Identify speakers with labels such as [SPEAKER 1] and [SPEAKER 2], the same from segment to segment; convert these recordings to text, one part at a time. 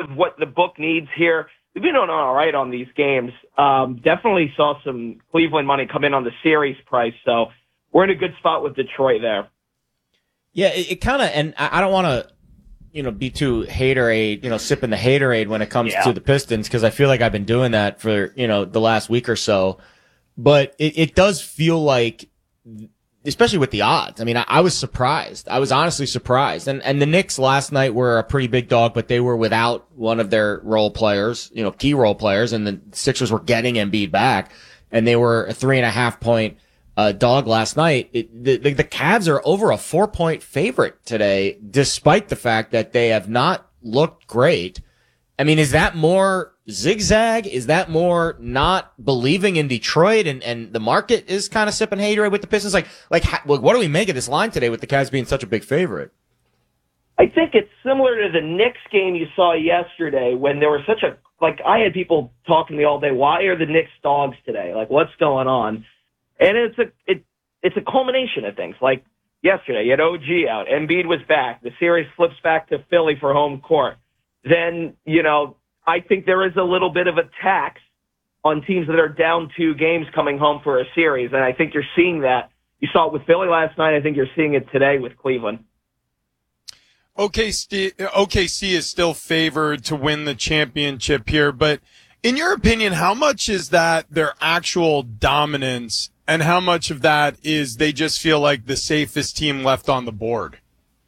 [SPEAKER 1] of what the book needs here, we've been doing all right on these games. Definitely saw some Cleveland money come in on the series price, so we're in a good spot with Detroit there.
[SPEAKER 2] Yeah, it kind of, and I don't want to, be too haterade, sipping the haterade when it comes to the Pistons, because I feel like I've been doing that for, the last week or so. But it does feel like, especially with the odds. I mean, I was surprised. I was honestly surprised. And the Knicks last night were a pretty big dog, but they were without one of their role players, key role players, and the Sixers were getting Embiid back, and they were a 3.5 point dog last night. The Cavs are over a 4-point favorite today, despite the fact that they have not looked great. I mean, is that more zigzag? Is that more not believing in Detroit and the market is kind of sipping haterade with the Pistons? What do we make of this line today with the Cavs being such a big favorite?
[SPEAKER 1] I think it's similar to the Knicks game you saw yesterday when there was such a, I had people talking to me all day, why are the Knicks dogs today? What's going on? And it's a culmination of things. Like yesterday, you had OG out, Embiid was back, the series flips back to Philly for home court. Then, I think there is a little bit of a tax on teams that are down 2 games coming home for a series, and I think you're seeing that. You saw it with Philly last night. I think you're seeing it today with Cleveland.
[SPEAKER 3] OKC is still favored to win the championship here, but in your opinion, how much is that their actual dominance and how much of that is they just feel like the safest team left on the board?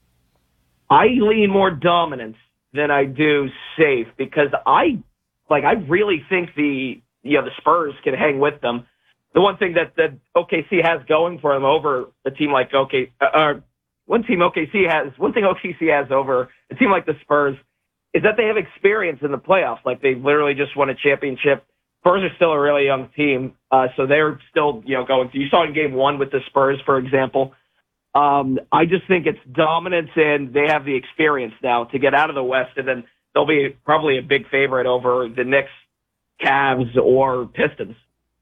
[SPEAKER 1] I lean more dominance than I do safe because I really think the Spurs can hang with them. The one thing that OKC has going for them over a team like one thing OKC has over a team like the Spurs is that they have experience in the playoffs. They literally just won a championship. Spurs are still a really young team, so they're still, going through. You saw in game 1 with the Spurs, for example. I just think it's dominance, and they have the experience now to get out of the West, and then they'll be probably a big favorite over the Knicks, Cavs, or Pistons.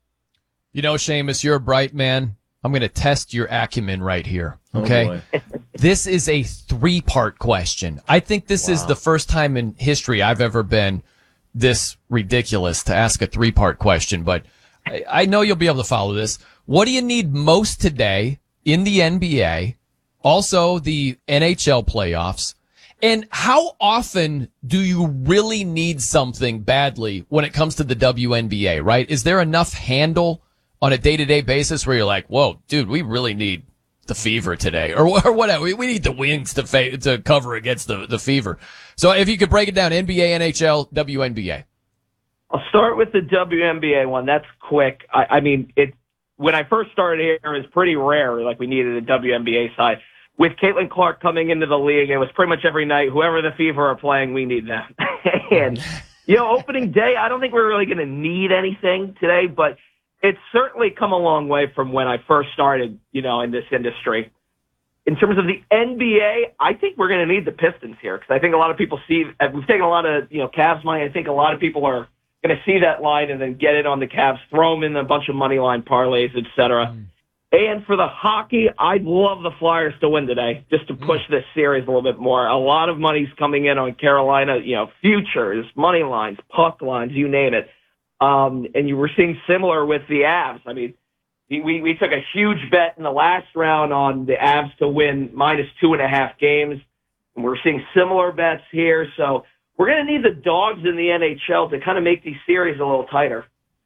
[SPEAKER 4] Seamus, you're a bright man. I'm going to test your acumen right here, okay? Oh, this is a 3-part question. I think this is the first time in history I've ever been this ridiculous to ask a 3-part question, but I know you'll be able to follow this. What do you need most today in the NBA, also the NHL playoffs, and how often do you really need something badly when it comes to the WNBA, right? Is there enough handle on a day-to-day basis where you're like, whoa, dude, we really need the Fever today, or whatever. We need the Wings to cover against the Fever. So if you could break it down, NBA, NHL, WNBA.
[SPEAKER 1] I'll start with the WNBA one. That's quick. When I first started here, it was pretty rare, we needed a WNBA side. With Caitlin Clark coming into the league, it was pretty much every night, whoever the Fever are playing, we need them. And, opening day, I don't think we're really going to need anything today, but it's certainly come a long way from when I first started, in this industry. In terms of the NBA, I think we're going to need the Pistons here because I think a lot of people we've taken a lot of, Cavs money. I think a lot of people are going to see that line and then get it on the Cavs, throw them in a bunch of money line parlays, etc. And for the hockey, I'd love the Flyers to win today just to push this series a little bit more. A lot of money's coming in on Carolina, futures, money lines, puck lines, you name it. And you were seeing similar with the Avs. We took a huge bet in the last round on the Avs to win -2.5 games. And we're seeing similar bets here. So we're going to need the dogs in the NHL to kind of make these series a little tighter.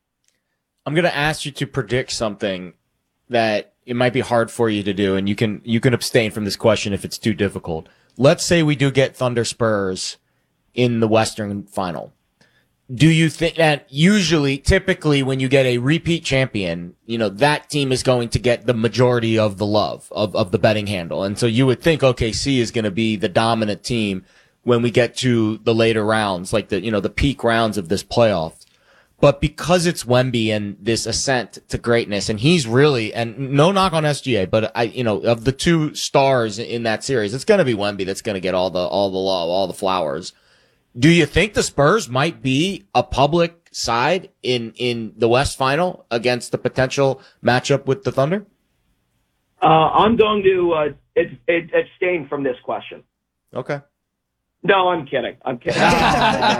[SPEAKER 2] I'm going to ask you to predict something that it might be hard for you to do, and you can abstain from this question if it's too difficult. Let's say we do get Thunder Spurs in the Western Final. Do you think that typically when you get a repeat champion, that team is going to get the majority of the love of the betting handle? And so you would think OKC is going to be the dominant team when we get to the later rounds, the peak rounds of this playoff. But because it's Wemby and this ascent to greatness, and he's really, and no knock on SGA, but of the 2 stars in that series, it's going to be Wemby that's going to get all the love, all the flowers. Do you think the Spurs might be a public side in the West Final against the potential matchup with the Thunder?
[SPEAKER 1] I'm going to abstain from this question.
[SPEAKER 2] Okay.
[SPEAKER 1] No, I'm kidding.